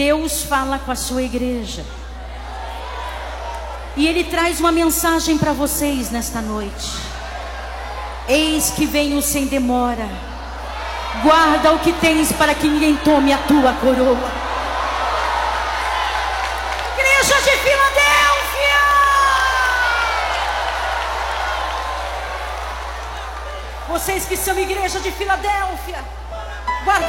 Deus fala com a sua igreja. E Ele traz uma mensagem para vocês nesta noite. Eis que venho sem demora. Guarda o que tens para que ninguém tome a tua coroa. Igreja de Filadélfia! Vocês que são igreja de Filadélfia,